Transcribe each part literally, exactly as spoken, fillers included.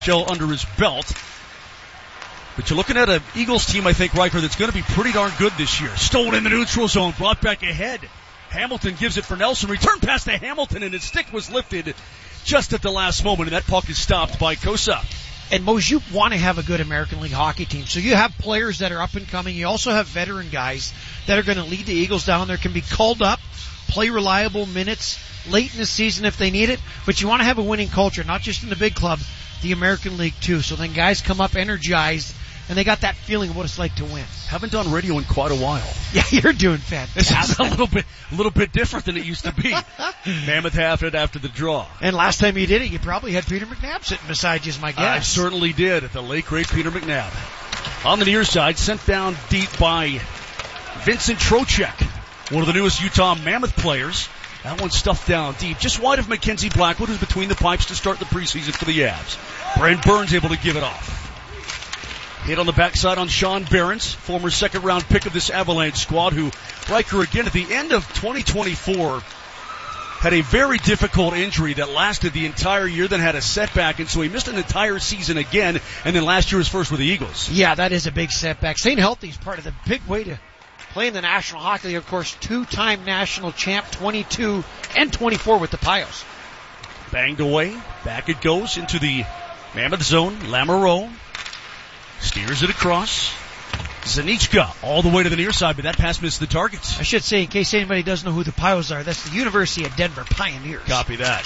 Shell under his belt. But you're looking at an Eagles team, I think, Riker, that's going to be pretty darn good this year. Stolen in the neutral zone, brought back ahead. Hamilton gives it for Nelson. Return pass to Hamilton, and his stick was lifted just at the last moment, and that puck is stopped by Kosa. And Mose, you want to have a good American League hockey team. So you have players that are up and coming. You also have veteran guys that are going to lead the Eagles down there, can be called up, play reliable minutes late in the season if they need it. But you want to have a winning culture, not just in the big club, the American League too. So then guys come up energized, and they got that feeling of what it's like to win. Haven't done radio in quite a while. Yeah, you're doing fantastic. This is a little bit, a little bit different than it used to be. Mammoth half it after the draw. And last time you did it, you probably had Peter McNabb sitting beside you, is my guess. I certainly did, at the late great Peter McNabb. On the near side, sent down deep by Vincent Trocheck, one of the newest Utah Mammoth players. That one stuffed down deep, just wide of Mackenzie Blackwood, who's between the pipes to start the preseason for the Avs. Brent Burns able to give it off. Hit on the backside on Sean Behrens, former second-round pick of this Avalanche squad, who, Riker, again, at the end of twenty twenty-four, had a very difficult injury that lasted the entire year, then had a setback, and so he missed an entire season again, and then last year was first with the Eagles. Yeah, that is a big setback. Staying healthy is part of the big way to play in the National Hockey League. Of course, two-time national champ, twenty-two and twenty-four with the Pios. Banged away. Back it goes into the Mammoth zone. Lamoureux steers it across. Zanichka all the way to the near side, but that pass missed the targets. I should say, in case anybody doesn't know who the Pios are, that's the University of Denver Pioneers. Copy that.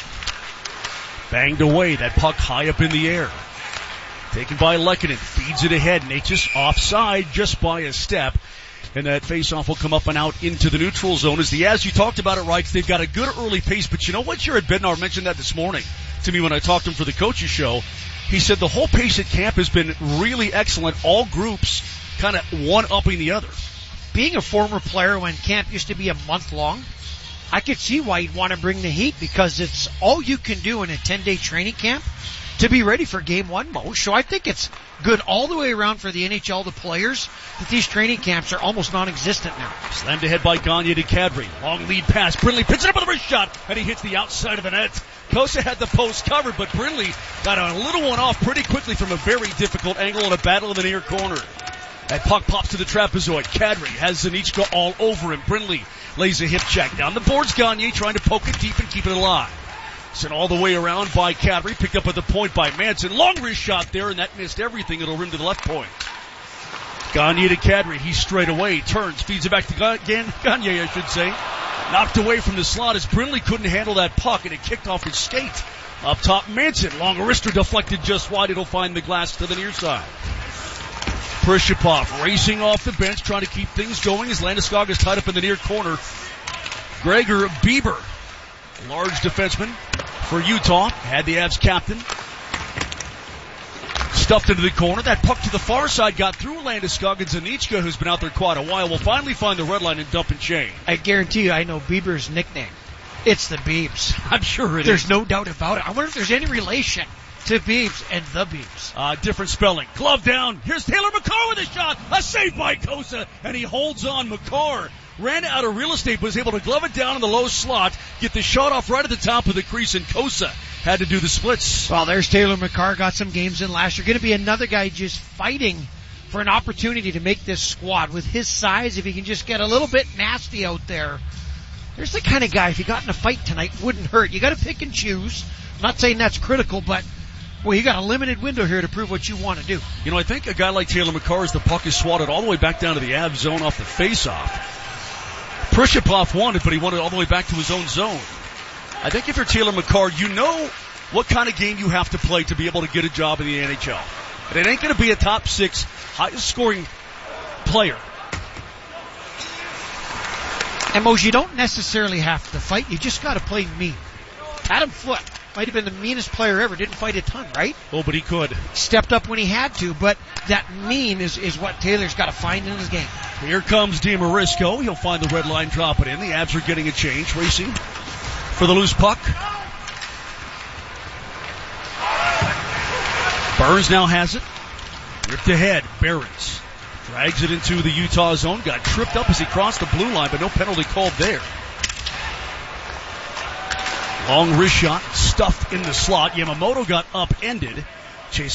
Banged away. That puck high up in the air. Taken by Lehkonen. Feeds it ahead. Natchez offside just by a step. And that faceoff will come up and out into the neutral zone. As the as you talked about it, right, they've got a good early pace. But you know what? Jared Bednar mentioned that this morning to me when I talked to him for the coaches show. He said the whole pace at camp has been really excellent. All groups kind of one-upping the other. Being a former player when camp used to be a month long, I could see why you'd want to bring the heat, because it's all you can do in a ten-day training camp to be ready for game one, Mo. So I think it's good all the way around for the N H L, the players, that these training camps are almost non-existent now. Slammed ahead by Gagne to Kadri. Long lead pass. Brindley picks it up with a wrist shot, and he hits the outside of the net. Kosa had the post covered, but Brindley got a little one off pretty quickly from a very difficult angle in a battle in the near corner. That puck pops to the trapezoid. Kadri has Zanichka all over him. Brindley lays a hip check down the boards. Gagne trying to poke it deep and keep it alive. Sent all the way around by Kadri, picked up at the point by Manson. Long wrist shot there, and that missed everything. It'll rim to the left point. Gagne to Kadri. He's straight away. Turns, feeds it back to Gagne, Gagne, I should say. Knocked away from the slot as Brindley couldn't handle that puck, and it kicked off his skate. Up top, Manson. Long wrister deflected just wide. It'll find the glass to the near side. Prishapov racing off the bench, trying to keep things going as Landeskog is tied up in the near corner. Gregor Bieber, large defenseman for Utah, had the Avs captain. Stuffed into the corner. That puck to the far side got through Landeskog, and Zanichka, who's been out there quite a while, will finally find the red line and dump and chain. I guarantee you I know Bieber's nickname. It's the Biebs. I'm sure it There's is. There's no doubt about it. I wonder if there's any relation to Biebs and the Biebs. Uh, different spelling. Glove down. Here's Taylor McCarr with a shot. A save by Kosa, and he holds on. McCarr ran out of real estate, but was able to glove it down in the low slot, get the shot off right at the top of the crease, and Kosa had to do the splits. Well, there's Taylor McCarr, got some games in last year. Going to be another guy just fighting for an opportunity to make this squad. With his size, if he can just get a little bit nasty out there, there's the kind of guy, if he got in a fight tonight, wouldn't hurt. You got to pick and choose. I'm not saying that's critical, but well, you got a limited window here to prove what you want to do. You know, I think a guy like Taylor McCarr, as the puck is swatted all the way back down to the Avs zone off the face-off. Prishapov won it, but he won it all the way back to his own zone. I think if you're Taylor McCarr, you know what kind of game you have to play to be able to get a job in the N H L. And it ain't going to be a top six highest scoring player. And Mose, you don't necessarily have to fight. You just got to play mean. Adam Foote might have been the meanest player ever. Didn't fight a ton, right? Oh, but he could. Stepped up when he had to, but that mean is, is what Taylor's got to find in his game. Here comes DeMarisco. He'll find the red line, drop it in. The Avs are getting a change. Racing for the loose puck. Burns now has it. Ripped ahead. Behrens drags it into the Utah zone. Got tripped up as he crossed the blue line, but no penalty called there. Long wrist shot, stuffed in the slot. Yamamoto got upended.